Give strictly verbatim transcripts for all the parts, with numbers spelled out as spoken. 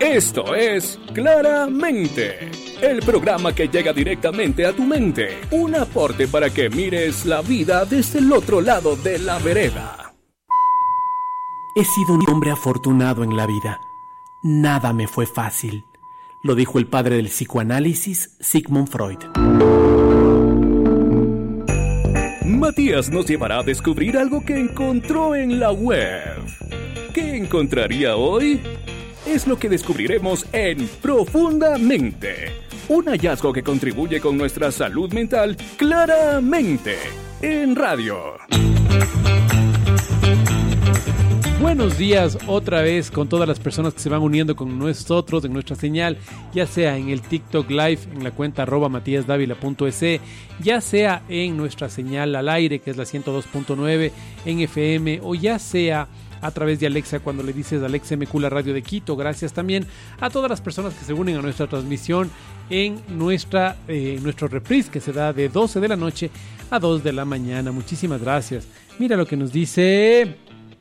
Esto es Claramente, el programa que llega directamente a tu mente. Un aporte para que mires la vida desde el otro lado de la vereda. He sido un hombre afortunado en la vida. Nada me fue fácil. Lo dijo el padre del psicoanálisis, Sigmund Freud. Matías nos llevará a descubrir algo que encontró en la web. ¿Qué encontraría hoy? Es lo que descubriremos en Profundamente. Un hallazgo que contribuye con nuestra salud mental claramente en radio. Buenos días otra vez con todas las personas que se van uniendo con nosotros en nuestra señal, ya sea en el TikTok Live, en la cuenta arroba matíasdávila punto es, ya sea en nuestra señal al aire, que es la ciento dos punto nueve en F M, o ya sea a través de Alexa cuando le dices Alexa M Q la radio de Quito. Gracias también a todas las personas que se unen a nuestra transmisión en nuestra eh, nuestro reprise que se da de doce de la noche a dos de la mañana. Muchísimas gracias. Mira lo que nos dice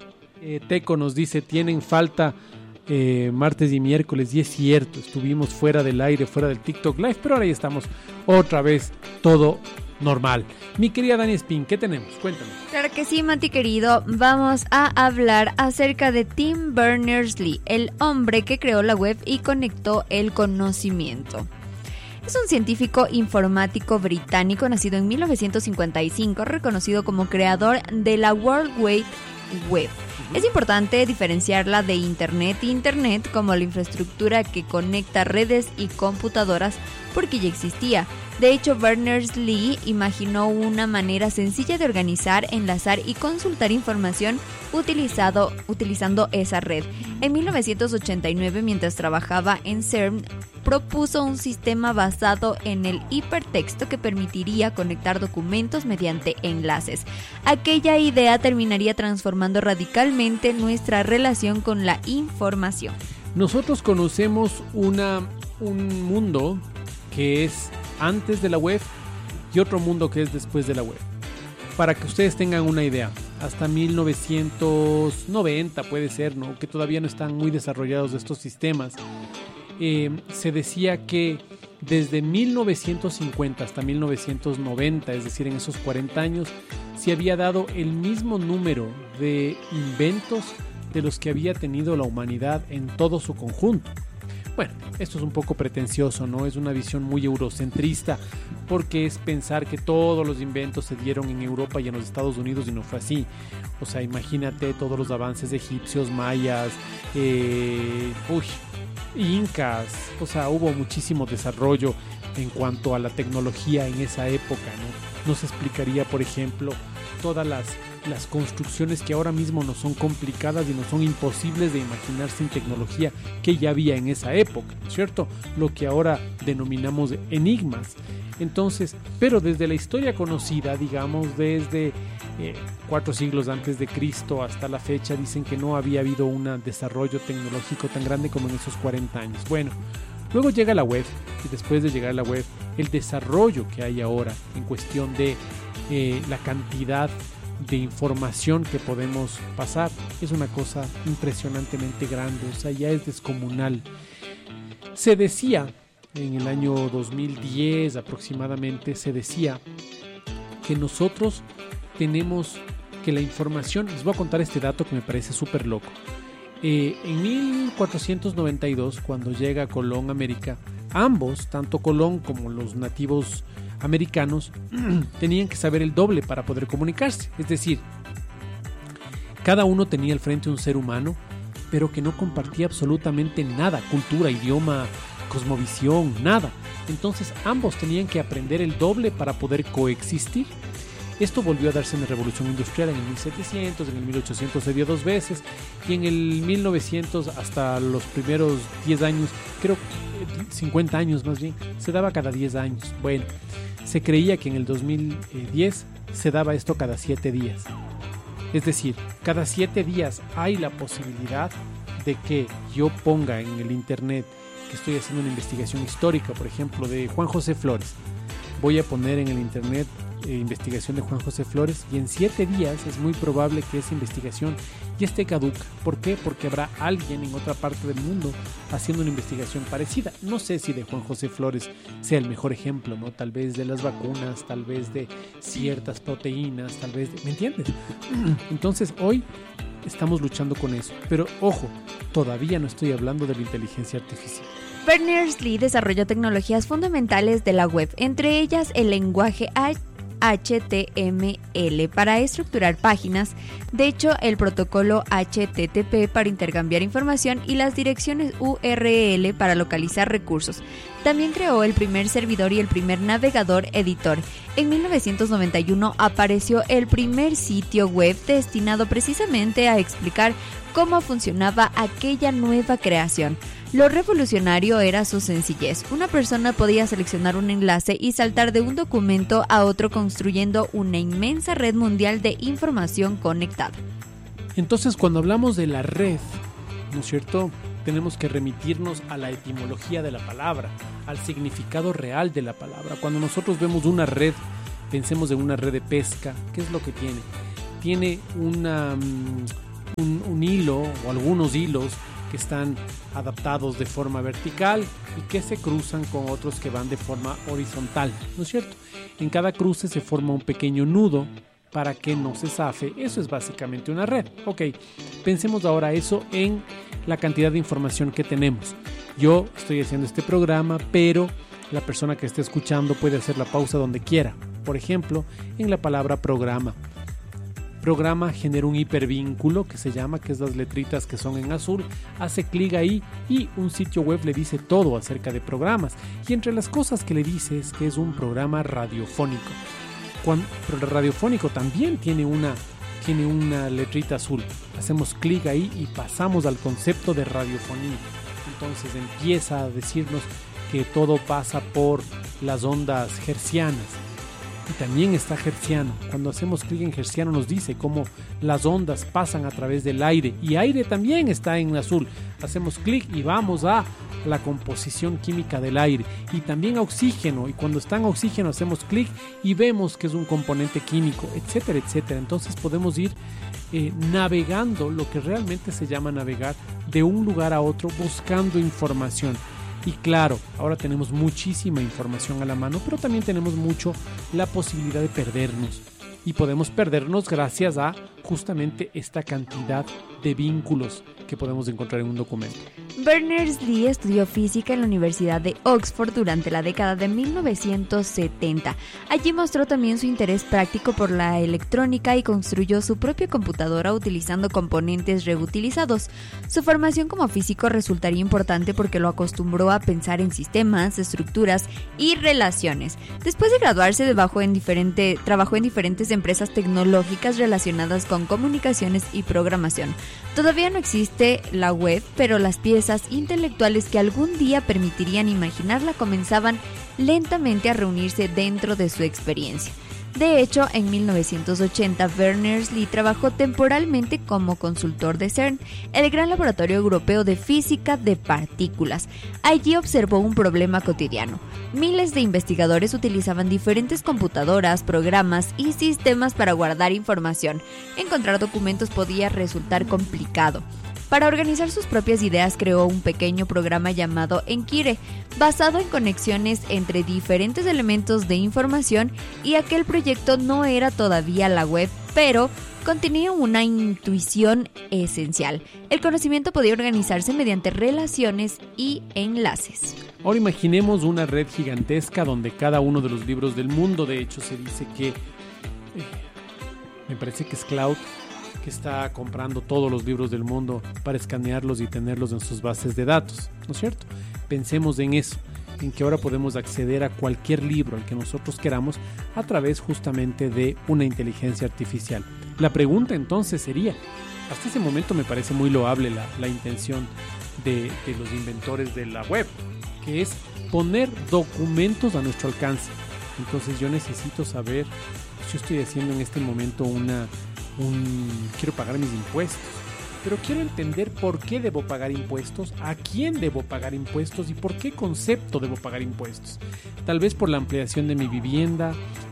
eh, Teco, nos dice tienen falta eh, martes y miércoles, y es cierto, estuvimos fuera del aire, fuera del TikTok Live, pero ahora ya estamos otra vez todo normal. Mi querida Dani Spin, ¿qué tenemos? Cuéntame. Claro que sí, Mati querido. Vamos a hablar acerca de Tim Berners-Lee, el hombre que creó la web y conectó el conocimiento. Es un científico informático británico nacido en mil novecientos cincuenta y cinco, reconocido como creador de la World Wide Web. Es importante diferenciarla de Internet. Internet como la infraestructura que conecta redes y computadoras porque ya existía. De hecho, Berners-Lee imaginó una manera sencilla de organizar, enlazar y consultar información utilizado, utilizando esa red. En mil novecientos ochenta y nueve, mientras trabajaba en CERN, propuso un sistema basado en el hipertexto que permitiría conectar documentos mediante enlaces. Aquella idea terminaría transformando radicalmente nuestra relación con la información. Nosotros conocemos una, un mundo que es antes de la web y otro mundo que es después de la web. Para que ustedes tengan una idea, hasta mil novecientos noventa puede ser, ¿no? Que todavía no están muy desarrollados estos sistemas. Eh, se decía que desde mil novecientos cincuenta hasta mil novecientos noventa, es decir, en esos cuarenta años, se había dado el mismo número de inventos de los que había tenido la humanidad en todo su conjunto. Bueno, esto es un poco pretencioso, ¿no? Es una visión muy eurocentrista, porque es pensar que todos los inventos se dieron en Europa y en los Estados Unidos, y no fue así. O sea, imagínate todos los avances egipcios, mayas, eh, uy, incas. O sea, hubo muchísimo desarrollo en cuanto a la tecnología en esa época, ¿no? Nos explicaría, por ejemplo, todas las las construcciones que ahora mismo no son complicadas y no son imposibles de imaginar sin tecnología que ya había en esa época, ¿cierto? Lo que ahora denominamos enigmas. Entonces, pero desde la historia conocida, digamos, desde eh, cuatro siglos antes de Cristo hasta la fecha, dicen que no había habido un desarrollo tecnológico tan grande como en esos cuarenta años. Bueno, luego llega la web, y después de llegar a la web, el desarrollo que hay ahora en cuestión de eh, la cantidad de información que podemos pasar es una cosa impresionantemente grande, o sea, ya es descomunal. Se decía en el año dos mil diez aproximadamente, se decía que nosotros tenemos que la información, les voy a contar este dato que me parece súper loco. Eh, en mil cuatrocientos noventa y dos, cuando llega Colón a América, ambos, tanto Colón como los nativos americanos, tenían que saber el doble para poder comunicarse. Es decir, cada uno tenía al frente un ser humano, pero que no compartía absolutamente nada, cultura, idioma, cosmovisión, nada. Entonces ambos tenían que aprender el doble para poder coexistir. Esto volvió a darse en la Revolución Industrial en el mil setecientos, en el mil ochocientos se dio dos veces, y en el mil novecientos hasta los primeros diez años, creo cincuenta años más bien, se daba cada diez años. Bueno, se creía que en el dos mil diez se daba esto cada siete días. Es decir, cada siete días hay la posibilidad de que yo ponga en el internet que estoy haciendo una investigación histórica, por ejemplo, de Juan José Flores. Voy a poner en el internet eh, investigación de Juan José Flores, y en siete días es muy probable que esa investigación ya esté caduca. ¿Por qué? Porque habrá alguien en otra parte del mundo haciendo una investigación parecida. No sé si de Juan José Flores sea el mejor ejemplo, ¿no? Tal vez de las vacunas, tal vez de ciertas proteínas, tal vez de... ¿Me entiendes? Entonces hoy estamos luchando con eso. Pero ojo, todavía no estoy hablando de la inteligencia artificial. Berners-Lee desarrolló tecnologías fundamentales de la web, entre ellas el lenguaje H T M L para estructurar páginas, de hecho el protocolo H T T P para intercambiar información y las direcciones U R L para localizar recursos. También creó el primer servidor y el primer navegador editor. En mil novecientos noventa y uno apareció el primer sitio web destinado precisamente a explicar cómo funcionaba aquella nueva creación. Lo revolucionario era su sencillez. Una persona podía seleccionar un enlace y saltar de un documento a otro construyendo una inmensa red mundial de información conectada. Entonces, cuando hablamos de la red, ¿no es cierto?, tenemos que remitirnos a la etimología de la palabra, al significado real de la palabra. Cuando nosotros vemos una red, pensemos en una red de pesca. ¿Qué es lo que tiene? Tiene una, un, un hilo o algunos hilos que están adaptados de forma vertical y que se cruzan con otros que van de forma horizontal, ¿no es cierto? En cada cruce se forma un pequeño nudo para que no se zafe. Eso es básicamente una red. Ok, pensemos ahora eso en la cantidad de información que tenemos. Yo estoy haciendo este programa, pero la persona que esté escuchando puede hacer la pausa donde quiera. Por ejemplo, en la palabra programa. Programa genera un hipervínculo que se llama, que es las letritas que son en azul, hace clic ahí y un sitio web le dice todo acerca de programas. Y entre las cosas que le dice es que es un programa radiofónico. Cuando, pero el radiofónico también tiene una, tiene una letrita azul. Hacemos clic ahí y pasamos al concepto de radiofonía. Entonces empieza a decirnos que todo pasa por las ondas hertzianas. Y también está hertziano. Cuando hacemos clic en hertziano nos dice cómo las ondas pasan a través del aire. Y aire también está en azul. Hacemos clic y vamos a la composición química del aire. Y también a oxígeno. Y cuando está en oxígeno hacemos clic y vemos que es un componente químico, etcétera, etcétera. Entonces podemos ir eh, navegando, lo que realmente se llama navegar, de un lugar a otro buscando información. Y claro, ahora tenemos muchísima información a la mano, pero también tenemos mucho la posibilidad de perdernos. Y podemos perdernos gracias a justamente esta cantidad de vínculos que podemos encontrar en un documento. Berners-Lee estudió física en la Universidad de Oxford durante la década de mil novecientos setenta. Allí mostró también su interés práctico por la electrónica y construyó su propia computadora utilizando componentes reutilizados. Su formación como físico resultaría importante porque lo acostumbró a pensar en sistemas, estructuras y relaciones. Después de graduarse, trabajó en, diferente, trabajó en diferentes empresas tecnológicas relacionadas con comunicaciones y programación. Todavía no existe la web, pero las piezas intelectuales que algún día permitirían imaginarla comenzaban lentamente a reunirse dentro de su experiencia. De hecho, en mil novecientos ochenta, Berners-Lee trabajó temporalmente como consultor de CERN, el gran laboratorio europeo de física de partículas. Allí observó un problema cotidiano. Miles de investigadores utilizaban diferentes computadoras, programas y sistemas para guardar información. Encontrar documentos podía resultar complicado. Para organizar sus propias ideas creó un pequeño programa llamado Enquire, basado en conexiones entre diferentes elementos de información, y aquel proyecto no era todavía la web, pero contenía una intuición esencial. El conocimiento podía organizarse mediante relaciones y enlaces. Ahora imaginemos una red gigantesca donde cada uno de los libros del mundo, de hecho se dice que, eh, me parece que es Cloud, que está comprando todos los libros del mundo para escanearlos y tenerlos en sus bases de datos, ¿no es cierto? Pensemos en eso, en que ahora podemos acceder a cualquier libro al que nosotros queramos a través justamente de una inteligencia artificial. La pregunta entonces sería, hasta ese momento me parece muy loable la, la intención de, de los inventores de la web, que es poner documentos a nuestro alcance. Entonces yo necesito saber, si estoy haciendo en este momento una Un, quiero pagar mis impuestos, pero quiero entender por qué debo pagar impuestos, a quién debo pagar impuestos y por qué concepto debo pagar impuestos. Tal vez por la ampliación de mi vivienda,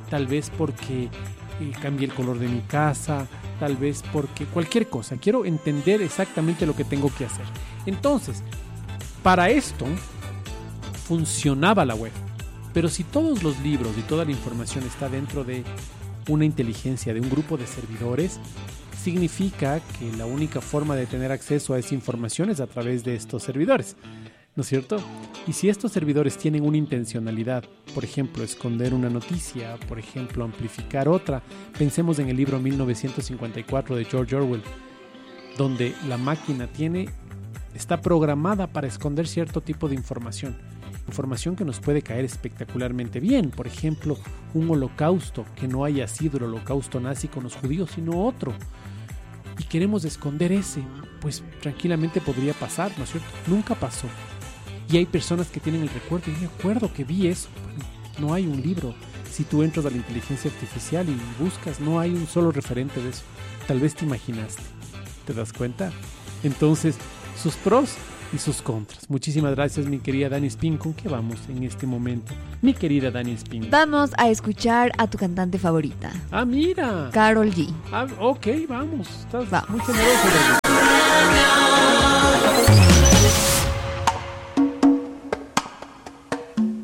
tal vez porque eh, cambié el color de mi casa, tal vez porque cualquier cosa. Quiero entender exactamente lo que tengo que hacer. Entonces, para esto funcionaba la web. Pero si todos los libros y toda la información está dentro de una inteligencia, de un grupo de servidores, significa que la única forma de tener acceso a esa información es a través de estos servidores, ¿no es cierto? Y si estos servidores tienen una intencionalidad, por ejemplo, esconder una noticia, por ejemplo, amplificar otra, pensemos en el libro mil novecientos cincuenta y cuatro de George Orwell, donde la máquina tiene, está programada para esconder cierto tipo de información. Información que nos puede caer espectacularmente bien. Por ejemplo, un holocausto que no haya sido el holocausto nazi con los judíos, sino otro. Y queremos esconder ese. Pues tranquilamente podría pasar, ¿no es cierto? Nunca pasó. Y hay personas que tienen el recuerdo. Y me acuerdo que vi eso. Bueno, no hay un libro. Si tú entras a la inteligencia artificial y buscas, no hay un solo referente de eso. Tal vez te imaginaste. ¿Te das cuenta? Entonces, sus pros y sus contras. Muchísimas gracias, mi querida Dani Spin. ¿Con qué vamos en este momento? Mi querida Dani Spin. Vamos a escuchar a tu cantante favorita. Ah, mira. Karol G. Ah, ok, vamos. Estás vamos. muy generoso, Dani.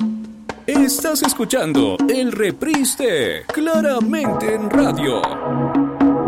Estás escuchando el reprise de Claramente en Radio.